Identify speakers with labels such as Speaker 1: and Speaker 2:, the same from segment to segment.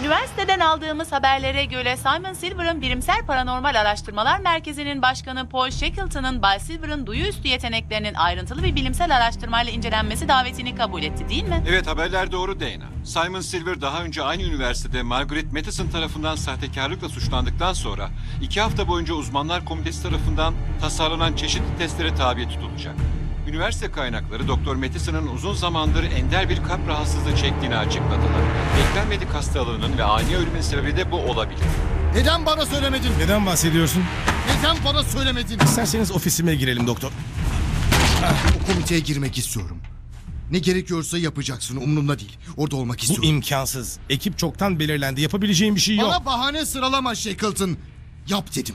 Speaker 1: Üniversiteden aldığımız haberlere göre Simon Silver'ın Bilimsel Paranormal Araştırmalar Merkezi'nin başkanı Paul Shackleton'ın Bay Silver'ın duyu üstü yeteneklerinin ayrıntılı bir bilimsel araştırmayla incelenmesi davetini kabul etti, değil mi?
Speaker 2: Evet, haberler doğru Dana. Simon Silver daha önce aynı üniversitede Margaret Matheson tarafından sahtekarlıkla suçlandıktan sonra 2 hafta boyunca uzmanlar komitesi tarafından tasarlanan çeşitli testlere tabi tutulacak. Üniversite kaynakları Doktor Matheson'ın uzun zamandır ender bir kalp rahatsızlığı çektiğini açıkladılar. Beklenmedik hastalığının ve ani ölümün sebebi de bu olabilir.
Speaker 3: Neden bana söylemedin?
Speaker 4: Neden bahsediyorsun?
Speaker 3: Neden bana söylemedin?
Speaker 4: İsterseniz ofisime girelim doktor.
Speaker 3: O komiteye girmek istiyorum. Ne gerekiyorsa yapacaksın, umurumda değil. Orada olmak
Speaker 4: Bu
Speaker 3: istiyorum.
Speaker 4: imkansız. Ekip çoktan belirlendi. Yapabileceğim bir şey yok.
Speaker 3: Bana bahane sıralama Shackleton. Yap dedim.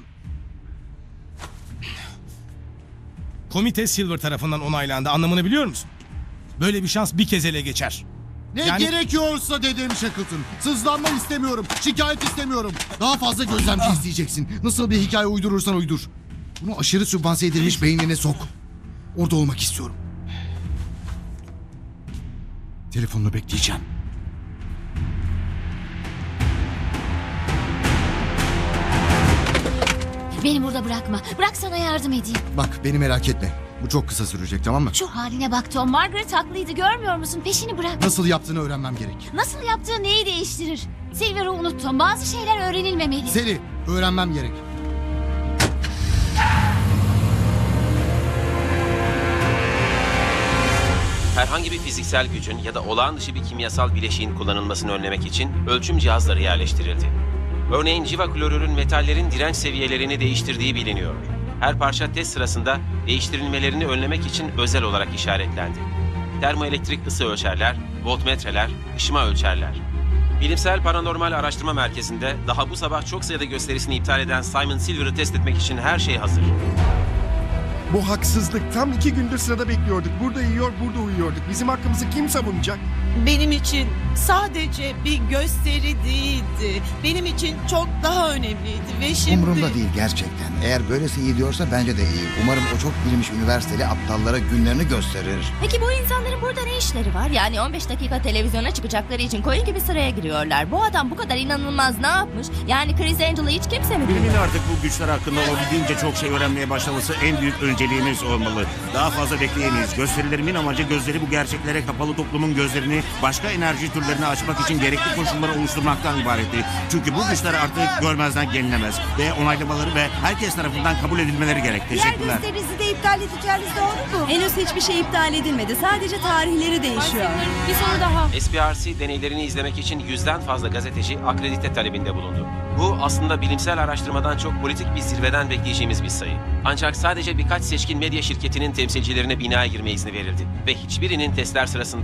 Speaker 4: Komite Silver tarafından onaylandı. Anlamını biliyor musun? Böyle bir şans bir kez ele geçer.
Speaker 3: Ne
Speaker 4: Yani-
Speaker 3: gerekiyorsa dedim Shackleton. Sızlanma istemiyorum, şikayet istemiyorum. Daha fazla gözlemci isteyeceksin. Nasıl bir hikaye uydurursan uydur. Bunu aşırı sübvanse edilmiş beynine sok. Orada olmak istiyorum. Telefonunu bekleyeceğim.
Speaker 5: Beni burada bırakma. Bırak sana yardım edeyim.
Speaker 3: Bak beni merak etme. Bu çok kısa sürecek, tamam mı?
Speaker 5: Şu haline bak Tom. Margaret haklıydı, görmüyor musun? Peşini bırak.
Speaker 3: Nasıl yaptığını öğrenmem gerek.
Speaker 5: Nasıl yaptığı neyi değiştirir? Silver'ı unut Tom. Bazı şeyler öğrenilmemeli.
Speaker 3: Seni öğrenmem gerek.
Speaker 6: Herhangi bir fiziksel gücün ya da olağan dışı bir kimyasal bileşiğin kullanılmasını önlemek için ölçüm cihazları yerleştirildi. Örneğin civa klorürün metallerin direnç seviyelerini değiştirdiği biliniyor. Her parça test sırasında değiştirilmelerini önlemek için özel olarak işaretlendi. Termoelektrik ısı ölçerler, voltmetreler, ışıma ölçerler. Bilimsel Paranormal Araştırma Merkezi'nde daha bu sabah çok sayıda gösterisini iptal eden Simon Silver'ı test etmek için her şey hazır.
Speaker 7: Bu haksızlık. Tam 2 gündür sırada bekliyorduk. Burada yiyor, burada uyuyorduk. Bizim hakkımızı kim savunacak?
Speaker 8: Benim için sadece bir gösteri değildi. Benim için çok daha önemliydi ve şimdi...
Speaker 9: Umurumda değil gerçekten. Eğer böylesi iyi diyorsa bence de iyi. Umarım o çok bilmiş üniversiteli aptallara günlerini gösterir.
Speaker 10: Peki bu insanların burada ne işleri var? Yani 15 dakika televizyona çıkacakları için koyun gibi sıraya giriyorlar. Bu adam bu kadar inanılmaz ne yapmış? Yani Chris Angel'ı hiç kimse mi
Speaker 11: Bilimin
Speaker 10: bilmiyor?
Speaker 11: artık bu güçler hakkında olabildiğince çok şey öğrenmeye başlaması en büyük önceliğimiz olmalı. Daha fazla bekleyemeyiz. Gösterilerimin amacı gözleri bu gerçeklere kapalı toplumun gözlerini başka enerji türlerine açmak için gerekli koşulları oluşturmaktan ibaretti. Çünkü bu güçler artık görmezden gelinemez ve onaylamaları ve herkes tarafından kabul edilmeleri gerek. Teşekkürler.
Speaker 10: gösterinizi de iptal edeceğiniz doğru mu?
Speaker 8: Henüz hiçbir şey iptal edilmedi. Sadece tarihleri değişiyor.
Speaker 1: Bir soru daha.
Speaker 6: SPRC deneylerini izlemek için 100'den fazla gazeteci akredite talebinde bulundu. Bu aslında bilimsel araştırmadan çok politik bir zirveden bekleyeceğimiz bir sayı. Ancak sadece birkaç seçkin medya şirketinin temsilcilerine binaya girme izni verildi ve hiçbirinin testler sırasında